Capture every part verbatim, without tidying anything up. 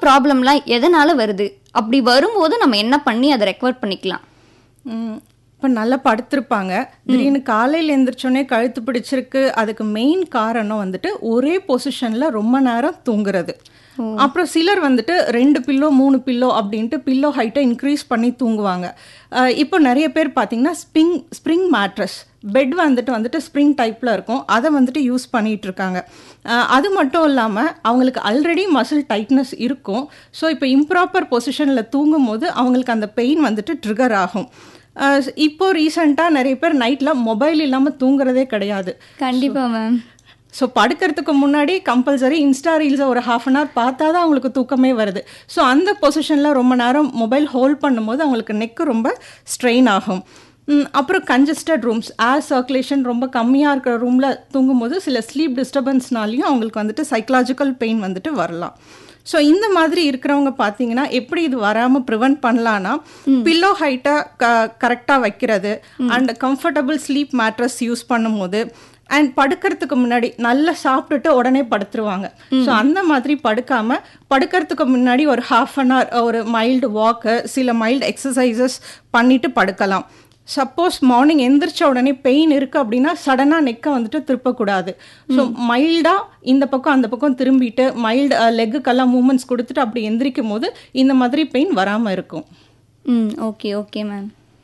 ப்ராப்ளம்லாம் எதனால வருது? அப்படி வரும்போது நம்ம என்ன பண்ணி அதை ரெக்கவர் பண்ணிக்கலாம்? இப்போ நல்லா படுத்திருப்பாங்க, திடீர்னு காலையில் எழுந்திரிச்சோடனே கழுத்து பிடிச்சிருக்கு. அதுக்கு மெயின் காரணம் வந்துட்டு ஒரே பொசிஷனில் ரொம்ப நேரம் தூங்குறது. அப்புறம் சிலர் வந்துட்டு ரெண்டு பில்லோ மூணு பில்லோ அப்படின்ட்டு பில்லோ ஹைட்டை இன்க்ரீஸ் பண்ணி தூங்குவாங்க. இப்போ நிறைய பேர் பார்த்தீங்கன்னா ஸ்ப்ரிங் ஸ்ப்ரிங் மேட்ரஸ் பெட் வந்துட்டு வந்துட்டு ஸ்ப்ரிங் டைப்பில் இருக்கும், அதை வந்துட்டு யூஸ் பண்ணிகிட்டு இருக்காங்க. அது மட்டும் இல்லாமல் அவங்களுக்கு ஆல்ரெடி மசில் டைட்னஸ் இருக்கும். ஸோ இப்போ இம்ப்ராப்பர் பொசிஷனில் தூங்கும் போது அவங்களுக்கு அந்த பெயின் வந்துட்டு ட்ரிகர் ஆகும். இப்போ ரீசெண்டாக நிறைய பேர் நைட்டில் மொபைல் இல்லாமல் தூங்குறதே கிடையாது. கண்டிப்பாக மேம். ஸோ படுக்கிறதுக்கு முன்னாடி கம்பல்சரி இன்ஸ்டா ரீல்ஸை ஒரு ஹாஃப் அன் ஹவர் பார்த்தா தான் அவங்களுக்கு தூக்கமே வருது. ஸோ அந்த பொசிஷனில் ரொம்ப நேரம் மொபைல் ஹோல்ட் பண்ணும்போது அவங்களுக்கு நெக்கு ரொம்ப ஸ்ட்ரெயின் ஆகும். அப்புறம் கன்ஜஸ்டட் ரூம்ஸ், ஏர் சர்க்குலேஷன் ரொம்ப கம்மியாக இருக்கிற ரூமில் தூங்கும்போது சில ஸ்லீப் டிஸ்டர்பன்ஸ்னாலையும் அவங்களுக்கு வந்துட்டு சைக்கலாஜிக்கல் பெயின் வந்துட்டு வரலாம். ஸோ இந்த மாதிரி இருக்கிறவங்க பார்த்தீங்கன்னா எப்படி இது வராமல் ப்ரிவென்ட் பண்ணலான்னா, பில்லோ ஹைட்டை க கரெக்டாக வைக்கிறது and comfortable sleep mattress use பண்ணும்போது அண்ட் படுக்கிறதுக்கு முன்னாடி நல்லா சாப்பிட்டுட்டு உடனே படுத்துருவாங்க. ஸோ அந்த மாதிரி படுக்காமல் படுக்கிறதுக்கு முன்னாடி ஒரு ஹாஃப் அன் ஹவர் ஒரு மைல்டு வாக்கு, சில மைல்டு எக்ஸசைசஸ் பண்ணிட்டு படுக்கலாம். சப்போஸ் மார்னிங் எந்திரிச்ச உடனே பெயின் இருக்குது அப்படின்னா சடனாக நெக்கை வந்துட்டு திருப்பக்கூடாது. ஸோ மைல்டாக இந்த பக்கம் அந்த பக்கம் திரும்பிட்டு மைல்டு லெக்குக்கெல்லாம் மூமெண்ட்ஸ் கொடுத்துட்டு அப்படி எந்திரிக்கும் போது இந்த மாதிரி பெயின் வராமல் இருக்கும். ம் ஓகே ஓகே மேம்.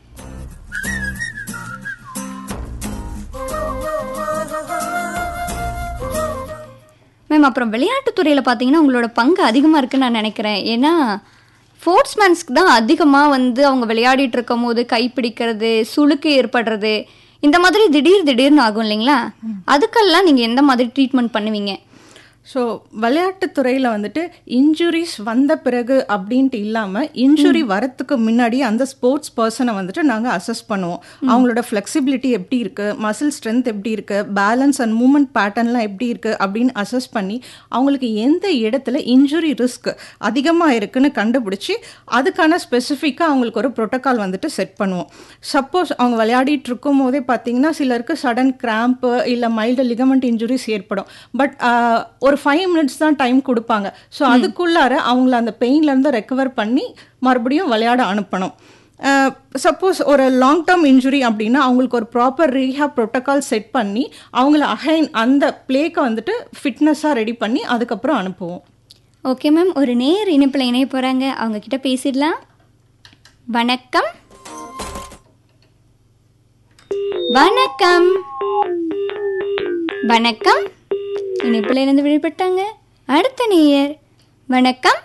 மேம் அப்புறம் விளையாட்டுத்துறையில் பார்த்தீங்கன்னா உங்களோட பங்கு அதிகமாக இருக்குன்னு நான் நினைக்கிறேன். ஏன்னா ஸ்போர்ட்ஸ்மேன்ஸ்க்கு தான் அதிகமாக வந்து அவங்க விளையாடிட்டு இருக்கும் போது கைப்பிடிக்கிறது, சுளுக்கு ஏற்படுறது, இந்த மாதிரி திடீர் திடீர்னு ஆகும் இல்லைங்களா? அதுக்கெல்லாம் நீங்கள் எந்த மாதிரி ட்ரீட்மெண்ட் பண்ணுவீங்க? ஸோ விளையாட்டுத்துறையில் வந்துட்டு இன்ஜுரிஸ் வந்த பிறகு அப்படின்ட்டு இல்லாமல் இன்ஜுரி வரத்துக்கு முன்னாடி அந்த ஸ்போர்ட்ஸ் பர்சனை வந்துட்டு நாங்கள் அசஸ் பண்ணுவோம். அவங்களோட ஃப்ளெக்சிபிலிட்டி எப்படி இருக்குது, மசில் ஸ்ட்ரென்த் எப்படி இருக்குது, பேலன்ஸ் அண்ட் மூமெண்ட் பேட்டர்ன்லாம் எப்படி இருக்குது அப்படின்னு அசஸ் பண்ணி அவங்களுக்கு எந்த இடத்துல இன்ஜுரி ரிஸ்க் அதிகமாக இருக்குன்னு கண்டுபிடிச்சி அதுக்கான ஸ்பெசிஃபிக்காக அவங்களுக்கு ஒரு ப்ரோட்டோக்கால் வந்துட்டு செட் பண்ணுவோம். சப்போஸ் அவங்க விளையாடிட்டு இருக்கும் போதே பார்த்தீங்கன்னா சிலருக்கு சடன் கிராம்ப்பு இல்லை மைல்டு லிகமெண்ட் இன்ஜுரிஸ் ஏற்படும். பட் ஒரு ஃபைவ் மினிட்ஸ் தான் டைம் கொடுப்பாங்க. ஸோ அதுக்குள்ளார அவங்கள அந்த பெயின்லேருந்து ரெக்கவர் பண்ணி மறுபடியும் விளையாட அனுப்பணும். சப்போஸ் ஒரு லாங் டேர்ம் இன்ஜுரி அப்படின்னா அவங்களுக்கு ஒரு ப்ராப்பர் ரீஹாப் ப்ரோட்டோக்கால் செட் பண்ணி அவங்கள அகைன் அந்த பிளேக்கு வந்துட்டு ஃபிட்னஸாக ரெடி பண்ணி அதுக்கப்புறம் அனுப்புவோம். ஓகே மேம், ஒரு நேர் இணைப்பில் இணைய போகிறாங்க, அவங்க கிட்ட பேசிடலாம். வணக்கம். வணக்கம் வணக்கம். இணைப்பில் இருந்து விடுபட்டாங்க. அடுத்த நேயர். வணக்கம்.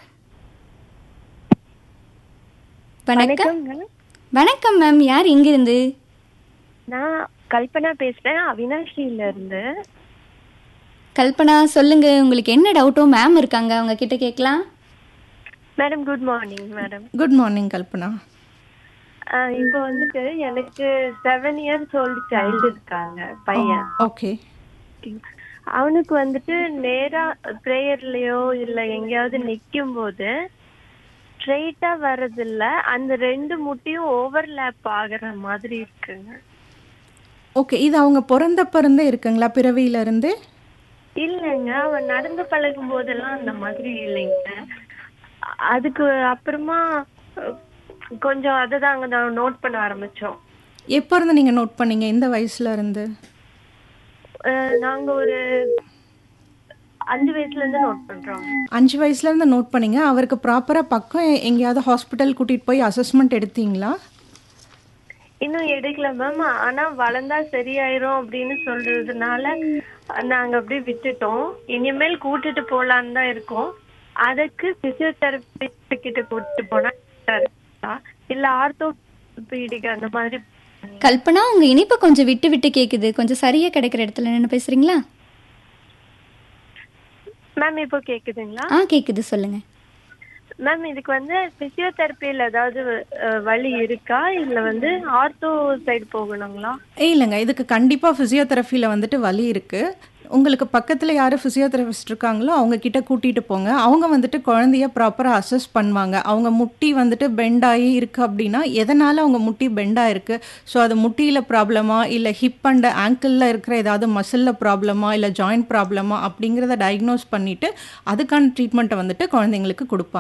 வணக்கம் வணக்கம் மேம், யார் இங்கிருந்து? நான் கல்பனா பேசுறேன், அவினாஷில இருந்து. கல்பனா சொல்லுங்க, உங்களுக்கு என்ன டவுட்டோ மேம் இருக்காங்க, அவங்க கிட்ட கேட்கலாம். Madam good morning. Madam good morning Kalpana. இப்போ வந்துட்டு எனக்கு செவன் இயர்ஸ் ஓல்டு சைல்டு இருக்காங்க, பையன். ஓகே. அவனுக்கு வந்துட்டு நேரா ப்ரேயர்லயோ இல்ல எங்கேயாவது நிக்கும் போது ஸ்ட்ரெயிட்டா வர்றதில்ல, அந்த ரெண்டு முட்டியும் ஓவர்லேப் ஆகுற மாதிரி இருக்குங்க. ஓகே, இது அவங்க பிறந்த பிறந்தே இருக்குங்களா, பிறவியில இருந்து? இல்லைங்க, அவன் நடந்து பழகும் போதெல்லாம் அந்த மாதிரி இல்லைங்க. அதுக்கு அப்புறமா கொஞ்சம் அதை தாங்க நான் நோட் பண்ண ஆரம்பிச்சோம். எப்போ இருந்து நீங்க நோட் பண்ணீங்க, எந்த வயசுல இருந்து? நாங்க ஒரு அஞ்சு வயசுல இருந்து நோட் பண்றோம். அஞ்சு வயசுல இருந்து நோட் பண்ணீங்க. அவருக்கு ப்ராப்பரா பக்கம் எங்கேயாவது ஹாஸ்பிட்டல் கூட்டிட்டு போய் அசஸ்மெண்ட் எடுத்தீங்களா? இன்னும் எடுக்கல மேம். ஆனா வளர்ந்தா சரியாயிரும் அப்படின்னு சொல்றதுனால நாங்க அப்படியே விட்டுட்டோம். இனிமேல் கூட்டிட்டு போலான்னு தான் இருக்கோம். அதுக்கு பிசியோதெரபி கிட்ட கூட்டிட்டு போனா இல்ல ஆர்த்தோபீடிக் அந்த மாதிரி. கல்பனா, உங்க இனிப்பு கொஞ்சம் விட்டு விட்டு கேக்குது, கொஞ்சம் சரியா கிடைக்கிற இடத்துல என்ன பேசுறீங்களா? மேம் இப்போ கேக்குதுங்களா? ஆ கேக்குது, சொல்லுங்க மேம். இதுக்கு வந்து பிசியோதெரபியில் ஏதாவது வழி இருக்கா இல்ல வந்து ஆர்த்தோ சைடு போகணுங்களா? இல்லைங்க, இதுக்கு கண்டிப்பாக ஃபிசியோதெரபியில் வந்துட்டு வலி இருக்குது. உங்களுக்கு பக்கத்தில் யார் ஃபிசியோதெரபிஸ்ட் இருக்காங்களோ அவங்க கிட்ட கூட்டிகிட்டு போங்க. அவங்க வந்துட்டு குழந்தைய ப்ராப்பராக அசஸ் பண்ணுவாங்க. அவங்க முட்டி வந்துட்டு பெண்ட் ஆகி இருக்குது அப்படின்னா எதனால் அவங்க முட்டி பெண்டாக இருக்குது, ஸோ அது முட்டியில் ப்ராப்ளமா இல்லை ஹிப் அண்ட் ஆங்கிளில் இருக்கிற ஏதாவது மசிலில் ப்ராப்ளமா இல்லை ஜாயிண்ட் ப்ராப்ளமா அப்படிங்கிறத டயக்னோஸ் பண்ணிவிட்டு அதுக்கான ட்ரீட்மெண்ட்டை வந்துட்டு குழந்தைங்களுக்கு கொடுப்பாங்க.